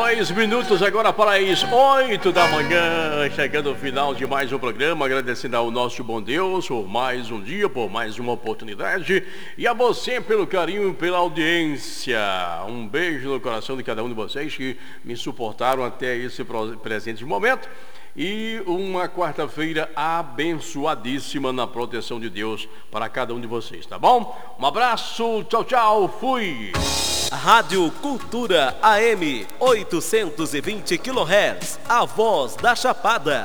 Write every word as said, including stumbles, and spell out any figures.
Dois minutos agora para as oito da manhã, chegando ao final de mais um programa, agradecendo ao nosso bom Deus por mais um dia, por mais uma oportunidade, e a você pelo carinho, pela audiência. Um beijo no coração de cada um de vocês que me suportaram até esse presente momento. E uma quarta-feira abençoadíssima na proteção de Deus para cada um de vocês, tá bom? Um abraço, tchau, tchau, fui! Rádio Cultura A M, oitocentos e vinte quilohertz, a voz da Chapada.